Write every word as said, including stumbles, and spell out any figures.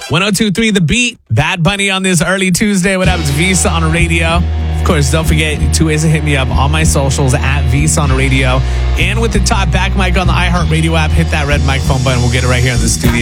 one oh two point three The Beat. Bad Bunny on this early Tuesday. What happens? Visa on the radio. Of course, don't forget, two ways to hit me up on my socials at Visa on the radio. And with the top back mic on the iHeartRadio app, hit that red microphone button. We'll get it right here in the studio.